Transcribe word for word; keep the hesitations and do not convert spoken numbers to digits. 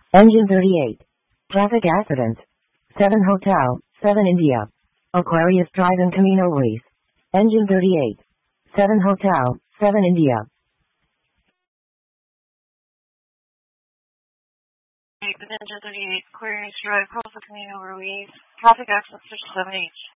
Engine thirty-eight. Traffic accident. seven Hotel, seven India. Aquarius Drive in Camino Ruiz. Engine thirty-eight. seven Hotel, seven India. Engine thirty-eight, Aquarius Drive, Coastal Camino Ruiz. Traffic accident six seven H.